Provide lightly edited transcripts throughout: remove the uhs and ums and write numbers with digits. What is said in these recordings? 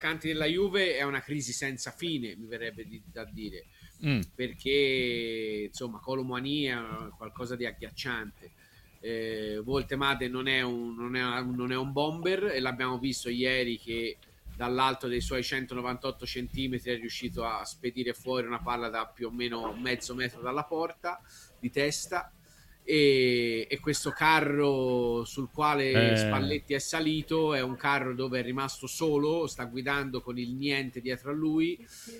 attaccanti della Juve è una crisi senza fine, mi verrebbe da dire, perché insomma Kolo Muani è qualcosa di agghiacciante. Voltemade non è un bomber, e l'abbiamo visto ieri che dall'alto dei suoi 198 centimetri è riuscito a spedire fuori una palla da più o meno mezzo metro dalla porta di testa. E questo carro sul quale Spalletti è salito è un carro dove è rimasto solo, sta guidando con il niente dietro a lui,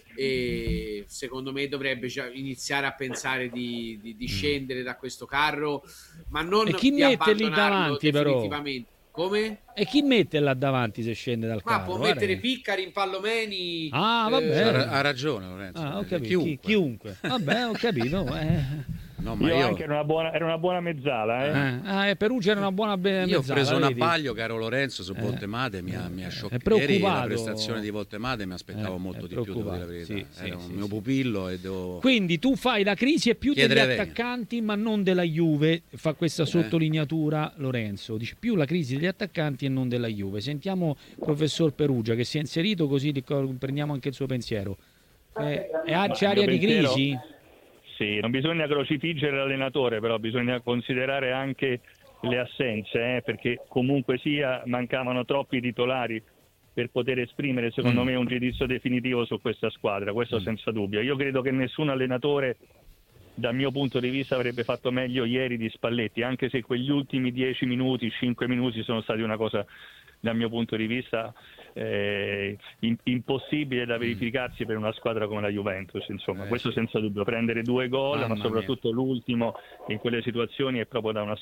e secondo me dovrebbe già iniziare a pensare di scendere da questo carro, ma non e chi di mette lì abbandonarlo davanti, definitivamente. Come? E chi mette là davanti se scende dal Ma carro? può mettere Piccari, Impallomeni. Vabbè. Ha ragione Lorenzo. Ho capito. Chiunque. Vabbè, ho capito. No, ma io anche era una buona mezzala. Perugia era una buona mezzala. Io ho preso un vedi? abbaglio, caro Lorenzo, su Voltemade, mi ha scioccato. Ieri la prestazione di Voltemade mi aspettavo molto di più, devo dire la verità. Era un mio pupillo e devo... Quindi tu fai la crisi è più degli attaccanti, ma non della Juve. Fa questa sottolineatura Lorenzo. Dice più la crisi degli attaccanti e non della Juve. Sentiamo il professor Perugia che si è inserito, così prendiamo anche il suo pensiero. C'è aria di crisi? Sì, non bisogna crocifiggere l'allenatore, però bisogna considerare anche le assenze, perché comunque sia mancavano troppi titolari per poter esprimere, secondo me, un giudizio definitivo su questa squadra, questo senza dubbio. Io credo che nessun allenatore, dal mio punto di vista, avrebbe fatto meglio ieri di Spalletti, anche se quegli ultimi 10 minuti, 5 minuti sono stati una cosa, dal mio punto di vista, impossibile da verificarsi per una squadra come la Juventus, insomma. Questo senza dubbio, prendere 2 gol, ma soprattutto l'ultimo in quelle situazioni è proprio da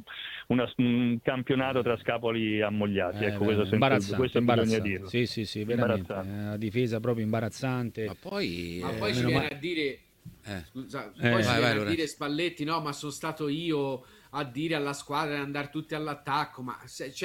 un campionato tra scapoli ammogliati, ecco, questo senza dubbio, questo bisogna dirlo. Sì, veramente, una difesa proprio imbarazzante. Ma poi ci viene a dire a dire Spalletti, no, ma sono stato io a dire alla squadra di andare tutti all'attacco, ma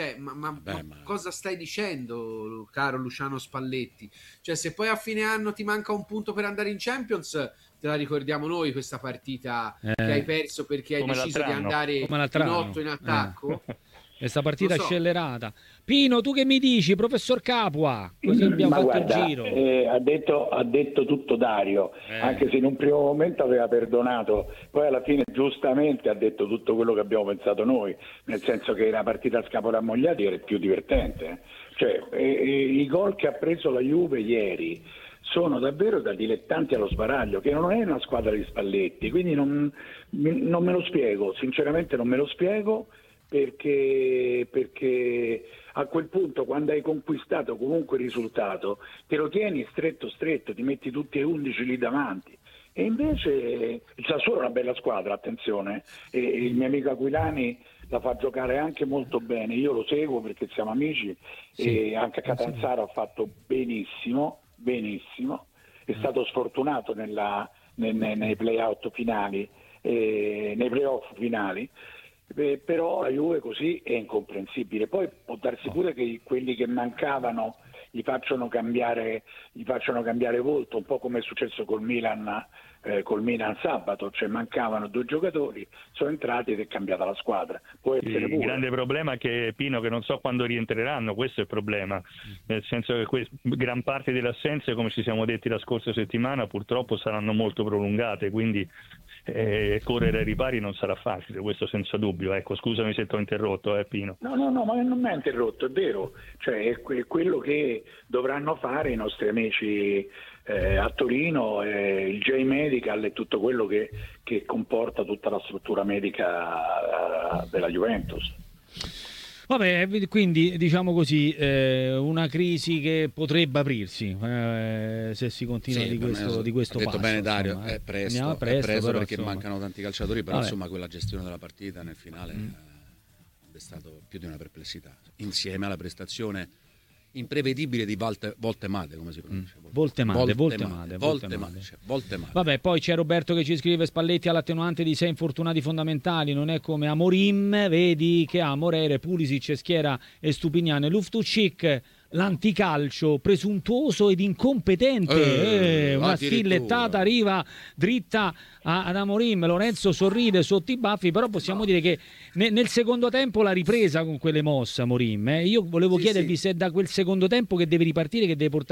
cosa stai dicendo, caro Luciano Spalletti? Cioè, se poi a fine anno ti manca un punto per andare in Champions, te la ricordiamo noi questa partita che hai perso perché hai deciso di andare in 8 in attacco? Questa partita scellerata. Pino, tu che mi dici, professor Capua? Così abbiamo fatto il giro. Ha detto tutto Dario, anche se in un primo momento aveva perdonato, poi alla fine giustamente ha detto tutto quello che abbiamo pensato noi, nel senso che la partita a scapoli ammogliati era più divertente. Cioè, i gol che ha preso la Juve ieri sono davvero da dilettanti allo sbaraglio, che non è una squadra di Spalletti, quindi non me lo spiego, sinceramente non me lo spiego. Perché a quel punto, quando hai conquistato comunque il risultato, te lo tieni stretto, ti metti tutti e 11 lì davanti. E invece il Sassuolo è una bella squadra, attenzione, e il mio amico Aquilani la fa giocare anche molto bene, io lo seguo perché siamo amici, e anche a Catanzaro ha fatto benissimo, è stato sfortunato nei playoff finali, però la Juve così è incomprensibile. Poi può darsi pure che quelli che mancavano gli facciano cambiare volto, un po' come è successo col Milan sabato, cioè mancavano 2 giocatori, sono entrati ed è cambiata la squadra. Può essere il grande problema è che Pino, che non so quando rientreranno, questo è il problema, nel senso che gran parte delle assenze, come ci siamo detti la scorsa settimana, purtroppo saranno molto prolungate, quindi correre ai ripari non sarà facile, questo senza dubbio. Ecco, scusami se ti ho interrotto, Pino. No, ma non mi ha interrotto, è vero, cioè è quello che dovranno fare i nostri amici a Torino, il J-Medical e tutto quello che comporta tutta la struttura medica della Juventus. Vabbè, quindi diciamo così, una crisi che potrebbe aprirsi se si continua di questo passo. Ha detto bene Dario, insomma, è presto perché mancano tanti calciatori, però insomma quella gestione della partita nel finale è stato più di una perplessità, insieme alla prestazione imprevedibile di Voltemade, come si pronuncia? Voltemade. Vabbè, poi c'è Roberto che ci scrive: Spalletti ha l'attenuante di 6 infortunati fondamentali, non è come Amorim, vedi che ha Morere, Pulisic, Schiera e Stupinian e Luftucic. l'anticalcio presuntuoso ed incompetente, una stillettata arriva dritta ad Amorim. Lorenzo sorride sotto i baffi, però possiamo dire che nel secondo tempo l'ha ripresa con quelle mosse Amorim. Io volevo chiedervi se da quel secondo tempo che deve ripartire, che deve portare